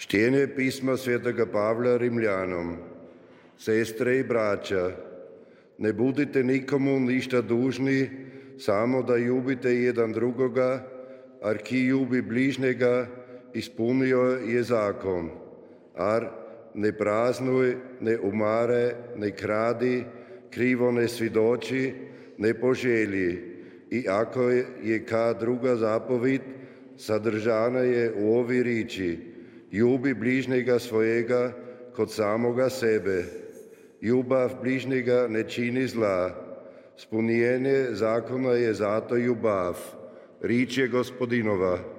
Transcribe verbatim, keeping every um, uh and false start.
Čtenje pisma svetega Pavla Rimljanom. Sestre i braća, ne budite nikomu ništa dužni, samo da ljubite jedan drugoga, ar ki ljubi bližnjega, ispunio je zakon. Ar ne praznuj, ne umare, ne kradi, krivo ne svjedoči, ne poželji. I ako je ka druga zapovit, sadržana je u ovi riči: ljubi bližnjega svojega kod samoga sebe. Ljubav bližnjega ne čini zla. Spunjenje zakona je zato ljubav. Rič je Gospodinova.